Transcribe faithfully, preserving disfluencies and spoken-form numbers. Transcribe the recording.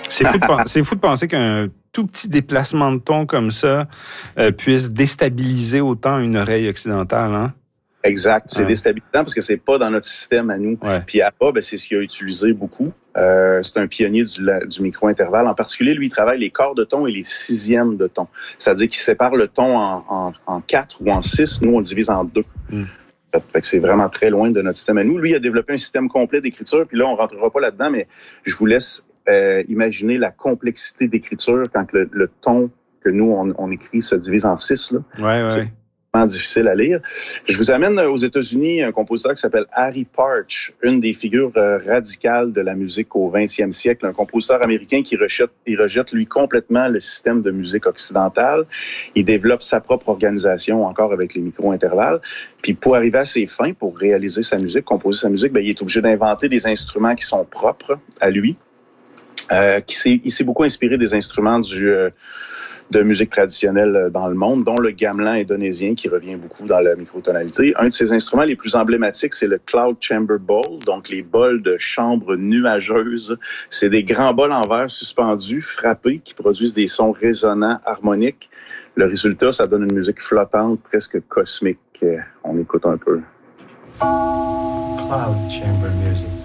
C'est fou, de, c'est fou de penser qu'un tout petit déplacement de ton comme ça euh, puisse déstabiliser autant une oreille occidentale, hein? Exact. C'est ouais. déstabilisant parce que c'est pas dans notre système à nous. Ouais. Puis Abba, ben, c'est ce qu'il a utilisé beaucoup. Euh, c'est un pionnier du, du micro-intervalle. En particulier, lui, il travaille les quarts de ton et les sixièmes de ton. C'est-à-dire qu'il sépare le ton en, en, en quatre ou en six. Nous, on le divise en deux. Mm. Fait que c'est vraiment très loin de notre système à nous. Lui, il a développé un système complet d'écriture. Puis là, on rentrera pas là-dedans, mais je vous laisse euh, imaginer la complexité d'écriture quand le, le ton que nous, on, on écrit se divise en six. Là. Ouais, ouais. C'est difficile à lire. Je vous amène aux États-Unis un compositeur qui s'appelle Harry Partch, une des figures euh, radicales de la musique au vingtième siècle, un compositeur américain qui rejette, il rejette lui complètement le système de musique occidentale. Il développe sa propre organisation encore avec les micro-intervalles. Puis pour arriver à ses fins, pour réaliser sa musique, composer sa musique, ben, il est obligé d'inventer des instruments qui sont propres à lui. Euh, qui s'est, il s'est beaucoup inspiré des instruments du euh, de musique traditionnelle dans le monde, dont le gamelan indonésien qui revient beaucoup dans la microtonalité. Un de ses instruments les plus emblématiques, c'est le Cloud Chamber Bowl, donc les bols de chambre nuageuse. C'est des grands bols en verre suspendus, frappés, qui produisent des sons résonnants, harmoniques. Le résultat, ça donne une musique flottante, presque cosmique. On écoute un peu. Cloud Chamber Music.